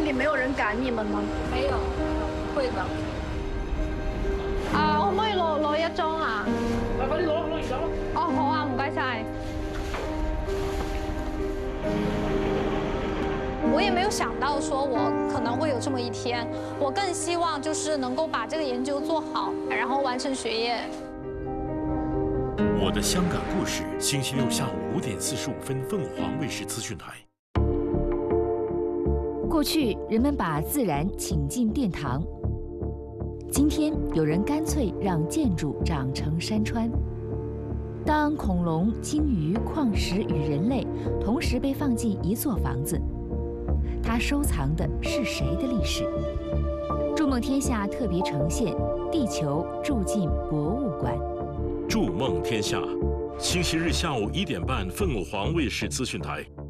里没有人赶你們嗎？ 沒有，不會的。 可唔可以攞一張啊？ 快啲攞完走。 哦，好啊，唔該晒。我也沒有想到說我可能會有這麼一天，我更希望就是能夠把這個研究做好，然後完成學業。 我的香港故事，星期六下午5點45分，鳳凰衛視資訊台。 過去人們把自然請進殿堂，今天有人乾脆讓建築長成山川。當恐龍、鯨魚、礦石與人類同時被放進一座房子，它收藏的是誰的歷史？築夢天下特別呈現《地球住進博物館》。 築夢天下，星期日下午1點半，鳳凰衛視資訊台。